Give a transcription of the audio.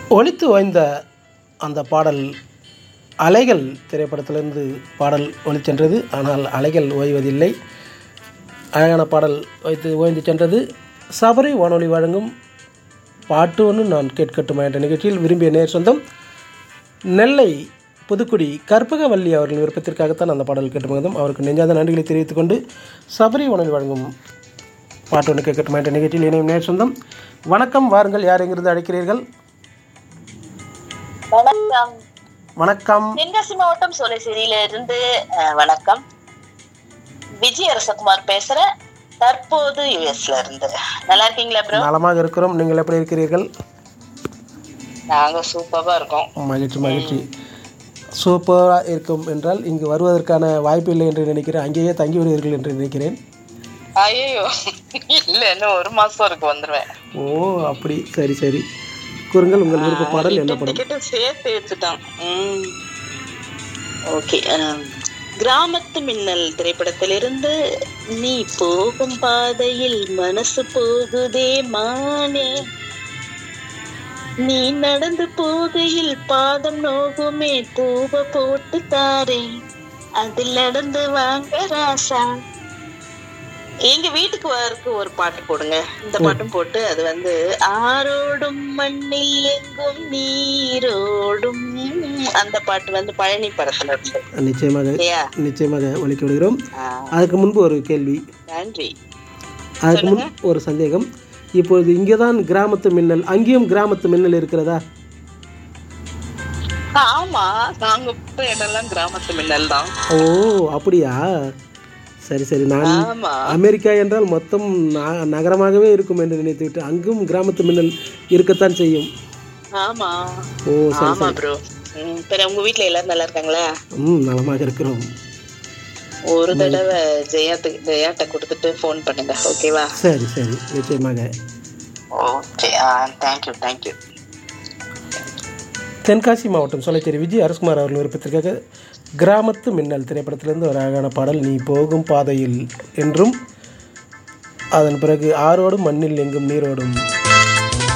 ஒலித்து ஓய்ந்த அந்த பாடல் அலைகள் திரைப்படத்திலிருந்து பாடல் ஒலிச்சென்றது. ஆனால் அலைகள் ஓய்வதில்லை. அழகான பாடல் ஓய்ந்து சென்றது. சபரி வானொலி வழங்கும் பாட்டு ஒன்று நான் கேட்கட்டுமா என்ற நிகழ்ச்சியில் விரும்பிய நேர் சொந்தம் நெல்லை புதுக்குடி கற்பகவல்லி அவர்களின் விருப்பத்திற்காகத்தான் அந்த பாடல் கேட்டுமதும் அவருக்கு நெஞ்சாத நன்றிகளை தெரிவித்துக் கொண்டு சபரி வானொலி வழங்கும் பாட்டு ஒன்று கேட்கட்டுமா என்ற நிகழ்ச்சியில் இணையும் நேர் சொந்தம் வணக்கம். வாருங்கள், யார் எங்கிருந்து அழைக்கிறீர்கள்? வணக்கம். வணக்கம். தென்காசி மாவட்டம் சோலைசேரியில இருந்து வணக்கம். விஜய் அரசகுமார் பேசுறேன். தற்போது யுஎஸ்ல இருந்து. நல்லா இருக்கீங்களா ப்ரோ? நலமாக இருக்கிறோம். நீங்கள் எப்படி இருக்கிறீர்கள்? நாங்க சூப்பரா இருக்கோம். மகிழ்ச்சி மகிழ்ச்சி. சூப்பராக இருக்கும் என்றால் இங்கு வருவதற்கான வாய்ப்பு இல்லை என்று நினைக்கிறேன். அங்கேயே தங்கி வருவீர்கள் என்று நினைக்கிறேன். ஐயோ இல்ல, இன்னும் 1 மாசம் இருக்கு, வந்துருவேன். ஓ அப்படி, சரி சரி. கூறுங்கள், உங்கள் விருப்ப பாடல் என்ன படம்? சேர்த்து எடுத்துட்டான். ஓகே. கிராமத்து மின்னல் திரைப்படத்திலிருந்து நீ போகும் பாதையில் மனசு போகுதே மானே, நீ நடந்து போகையில் பாதம் நோகுமே, பூவ போட்டு தாரே அதில் நடந்து வாங்க ராசா. எங்க வீட்டுக்கு வரக்கு ஒரு பாட்டு போடுங்க. இந்த பாட்டும் போட்டு அது வந்து ஆரோடும் மண்ணில் எங்கும் நீரோடும் அந்த பாட்டு வந்து பழனி படத்துல இருந்து. நிச்சயமாக ஒலிக்க விடுகிறோம். அதுக்கு முன்பு ஒரு கேள்வி. நன்றி. அதுக்கு முன்பு ஒரு சந்தேகம். இப்பொழுது இங்கேதான் கிராமத்து மின்னல், அங்கேயும் கிராமத்து மின்னல் இருக்கிறதா? ஆமா, நாங்க இடம்லாம் கிராமத்து மின்னல் தான். ஓ அப்படியா, சரி சரி. நான் அமெரிக்கா என்றால் மொத்தம் நகரமாகவே இருக்கும் என்று நினைத்துவிட்டு அங்கும் கிராமத்து மின்னல் இருக்கத்தான் செய்யும். ஆமா. ஓ சரி சரி ப்ரோ. உங்க வீட்ல எல்லாரும் நல்லா இருக்காங்களா? நலமாக இருக்கிறோம். ஒரு தடவை ஜெயாட்ட கொடுத்துட்டு ஃபோன் பண்ணுங்க, ஓகேவா? சரி சரி, நிச்சயமாக. Okay, thank you thank you. தென்காசி மாவட்டம் சோலைச்சேரி விஜய் அரசகுமார் அவர்கள் விருப்பத்திற்காக கிராமத்து மின்னல் திரைப்படத்திலிருந்து ஒரு அழகான பாடல் நீ போகும் பாதையில் என்றும், அதன் பிறகு ஆரோடும் மண்ணில் எங்கும் நீரோடும்